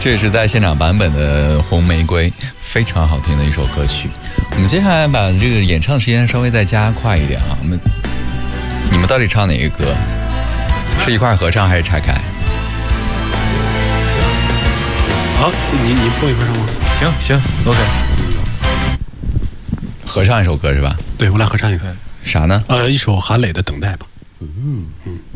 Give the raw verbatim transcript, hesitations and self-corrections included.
这也是在现场版本的《红玫瑰》，非常好听的一首歌曲。我们接下来把这个演唱时间稍微再加快一点啊。我们你们到底唱哪个歌？是一块合唱还是拆开？ 好，你你播一块唱吗？ 行行 ，OK。 合唱一首歌是吧？ 对，我俩合唱一个。 啥呢？ 呃，一首韩磊的《等待》吧。嗯嗯。